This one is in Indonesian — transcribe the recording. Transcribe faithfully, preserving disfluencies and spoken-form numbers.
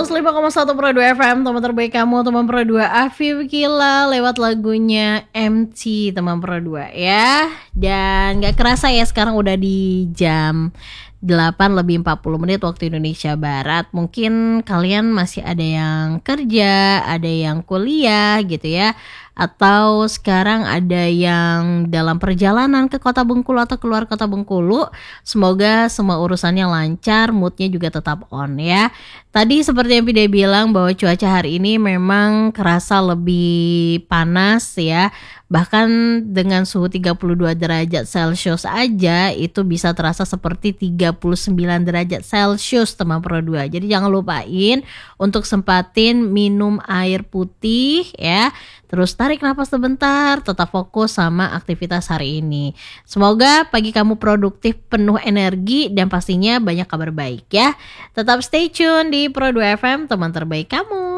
seratus lima koma satu Pro dua F M, teman terbaik kamu, teman Pro dua. Afif Kila lewat lagunya M T, teman Pro dua ya. Dan gak kerasa ya sekarang udah di jam delapan lebih empat puluh menit waktu Indonesia Barat. Mungkin kalian masih ada yang kerja, ada yang kuliah gitu ya, atau sekarang ada yang dalam perjalanan ke kota Bengkulu atau keluar kota Bengkulu. Semoga semua urusannya lancar, moodnya juga tetap on ya. Tadi seperti yang Pide bilang bahwa cuaca hari ini memang kerasa lebih panas ya. Bahkan dengan suhu tiga puluh dua derajat Celcius aja itu bisa terasa seperti tiga puluh sembilan derajat Celcius, teman Pro dua. Jadi jangan lupain untuk sempatin minum air putih ya. Terus tarik nafas sebentar, tetap fokus sama aktivitas hari ini. Semoga pagi kamu produktif, penuh energi, dan pastinya banyak kabar baik ya. Tetap stay tune di Pro dua F M, teman terbaik kamu.